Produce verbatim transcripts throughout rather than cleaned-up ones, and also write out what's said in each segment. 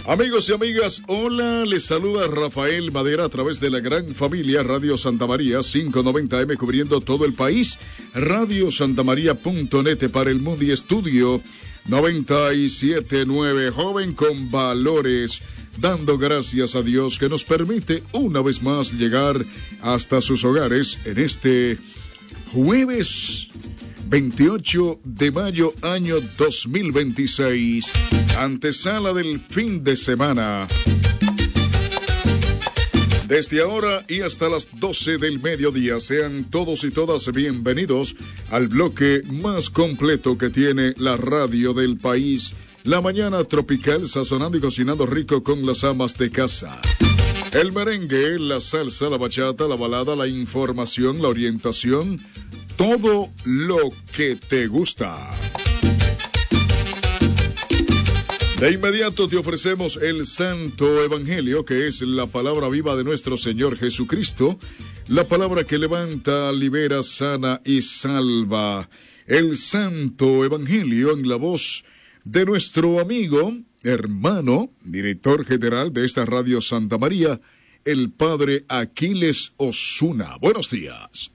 Amigos y amigas, hola, les saluda Rafael Madera a través de la gran familia Radio Santa María quinientos noventa eme cubriendo todo el país, radio santa maría punto net para el mundo y estudio noventa y siete punto nueve, joven con valores, dando gracias a Dios que nos permite una vez más llegar hasta sus hogares en este jueves veintiocho de mayo año dos mil veintiséis, antesala del fin de semana. Desde ahora y hasta las doce del mediodía, sean todos y todas bienvenidos al bloque más completo que tiene la radio del país, la mañana tropical, sazonando y cocinando rico con las amas de casa. El merengue, la salsa, la bachata, la balada, la información, la orientación, todo lo que te gusta. De inmediato te ofrecemos el Santo Evangelio, que es la palabra viva de nuestro Señor Jesucristo, la palabra que levanta, libera, sana y salva. El Santo Evangelio en la voz de nuestro amigo, hermano, director general de esta Radio Santa María, el Padre Aquiles Osuna. Buenos días.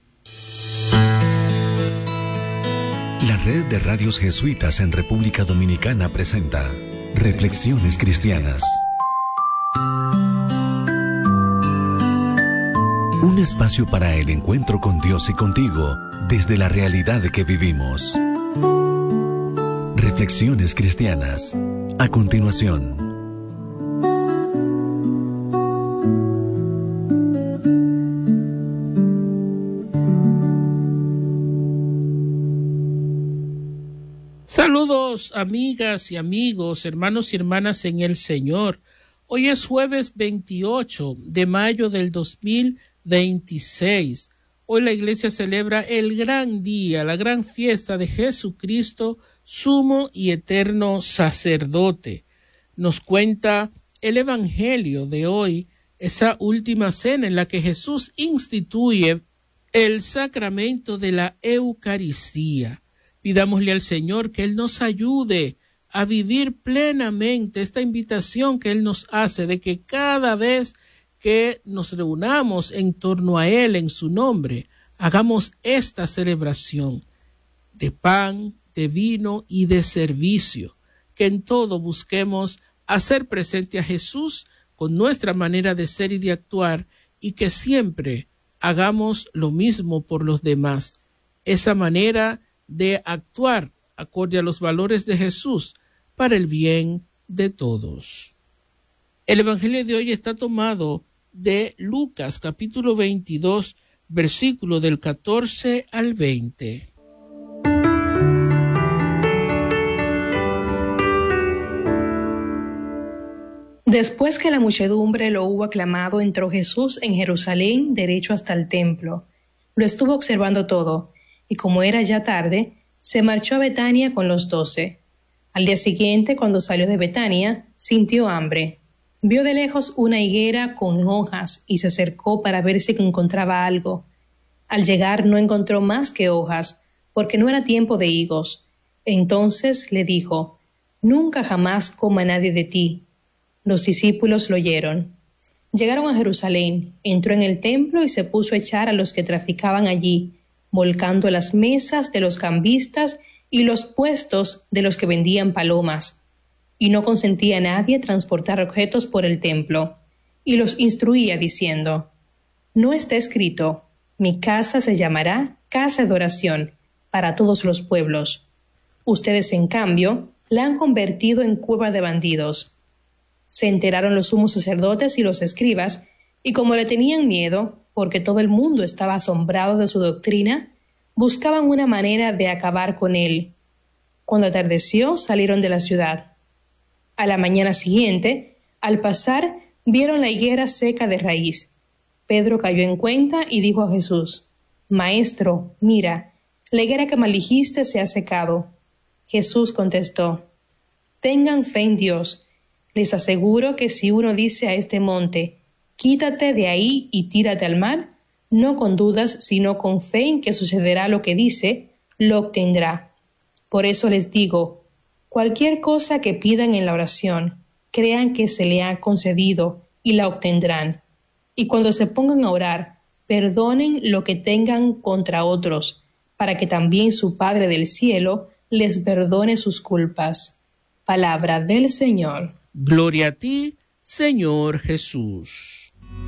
La red de radios jesuitas en República Dominicana presenta Reflexiones Cristianas. Un espacio para el encuentro con Dios y contigo desde la realidad que vivimos. Reflexiones Cristianas. A continuación. Saludos, amigas y amigos, hermanos y hermanas en el Señor. Hoy es jueves veintiocho de mayo del dos mil veintiséis. Hoy la iglesia celebra el gran día, la gran fiesta de Jesucristo, sumo y eterno sacerdote. Nos cuenta el Evangelio de hoy, esa última cena en la que Jesús instituye el sacramento de la Eucaristía. Pidámosle al Señor que Él nos ayude a vivir plenamente esta invitación que Él nos hace de que cada vez que nos reunamos en torno a Él en su nombre, hagamos esta celebración de pan, de vino y de servicio, que en todo busquemos hacer presente a Jesús con nuestra manera de ser y de actuar, y que siempre hagamos lo mismo por los demás. Esa manera de actuar acorde a los valores de Jesús para el bien de todos. El Evangelio de hoy está tomado de Lucas capítulo veintidós, versículo del catorce al veinte. Después que la muchedumbre lo hubo aclamado, entró Jesús en Jerusalén derecho hasta el templo. Lo estuvo observando todo, y como era ya tarde, se marchó a Betania con los doce. Al día siguiente, cuando salió de Betania, sintió hambre. Vio de lejos una higuera con hojas y se acercó para ver si encontraba algo. Al llegar no encontró más que hojas, porque no era tiempo de higos. Entonces le dijo: «Nunca jamás coma nadie de ti». Los discípulos lo oyeron. Llegaron a Jerusalén, entró en el templo y se puso a echar a los que traficaban allí, volcando las mesas de los cambistas y los puestos de los que vendían palomas, y no consentía a nadie transportar objetos por el templo, y los instruía diciendo: «No está escrito, mi casa se llamará casa de oración para todos los pueblos. Ustedes, en cambio, la han convertido en cueva de bandidos». Se enteraron los sumos sacerdotes y los escribas, y como le tenían miedo, porque todo el mundo estaba asombrado de su doctrina, buscaban una manera de acabar con él. Cuando atardeció, salieron de la ciudad. A la mañana siguiente, al pasar, vieron la higuera seca de raíz. Pedro cayó en cuenta y dijo a Jesús: «Maestro, mira, la higuera que maldijiste se ha secado». Jesús contestó: «Tengan fe en Dios. Les aseguro que si uno dice a este monte, quítate de ahí y tírate al mar, no con dudas, sino con fe en que sucederá lo que dice, lo obtendrá. Por eso les digo, cualquier cosa que pidan en la oración, crean que se le ha concedido y la obtendrán. Y cuando se pongan a orar, perdonen lo que tengan contra otros, para que también su Padre del cielo les perdone sus culpas. Palabra del Señor. Gloria a ti, Señor Jesús.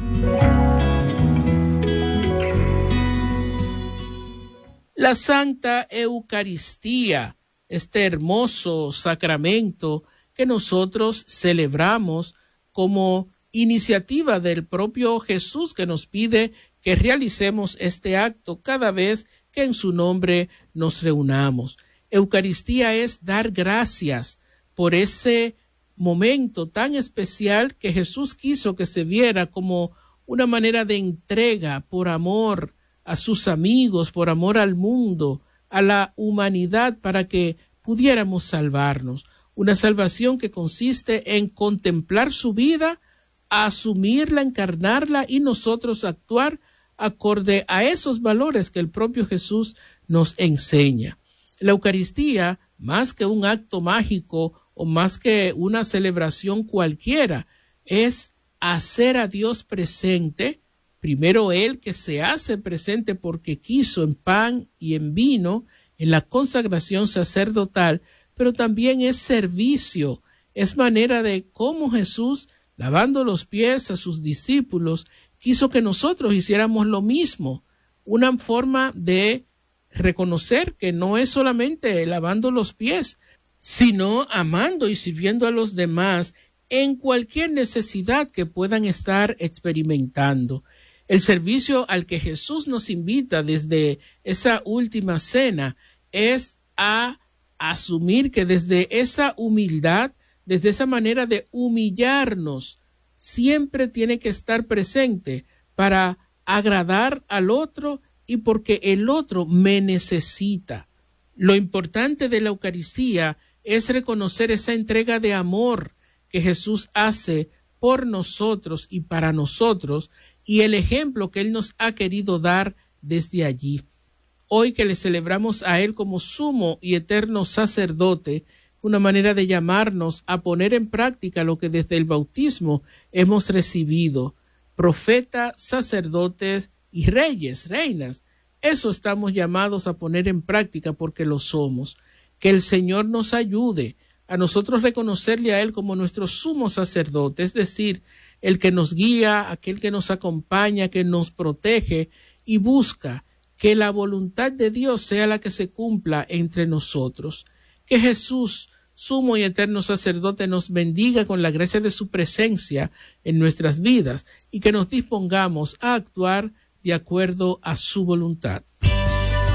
La Santa Eucaristía, este hermoso sacramento que nosotros celebramos como iniciativa del propio Jesús, que nos pide que realicemos este acto cada vez que en su nombre nos reunamos. Eucaristía es dar gracias por ese momento tan especial que Jesús quiso que se viera como una manera de entrega por amor a sus amigos, por amor al mundo, a la humanidad, para que pudiéramos salvarnos. Una salvación que consiste en contemplar su vida, asumirla, encarnarla y nosotros actuar acorde a esos valores que el propio Jesús nos enseña. La Eucaristía, más que un acto mágico o más que una celebración cualquiera, es hacer a Dios presente, primero Él que se hace presente porque quiso en pan y en vino, en la consagración sacerdotal, pero también es servicio, es manera de cómo Jesús, lavando los pies a sus discípulos, quiso que nosotros hiciéramos lo mismo, una forma de reconocer que no es solamente lavando los pies, sino amando y sirviendo a los demás en cualquier necesidad que puedan estar experimentando. El servicio al que Jesús nos invita desde esa última cena es a asumir que desde esa humildad, desde esa manera de humillarnos, siempre tiene que estar presente para agradar al otro y porque el otro me necesita. Lo importante de la Eucaristía es reconocer esa entrega de amor que Jesús hace por nosotros y para nosotros y el ejemplo que Él nos ha querido dar desde allí. Hoy que le celebramos a Él como sumo y eterno sacerdote, una manera de llamarnos a poner en práctica lo que desde el bautismo hemos recibido. Profetas, sacerdotes y reyes, reinas. Eso estamos llamados a poner en práctica porque lo somos. Que el Señor nos ayude a nosotros reconocerle a Él como nuestro sumo sacerdote, es decir, el que nos guía, aquel que nos acompaña, que nos protege y busca que la voluntad de Dios sea la que se cumpla entre nosotros. Que Jesús, sumo y eterno sacerdote, nos bendiga con la gracia de su presencia en nuestras vidas y que nos dispongamos a actuar de acuerdo a su voluntad.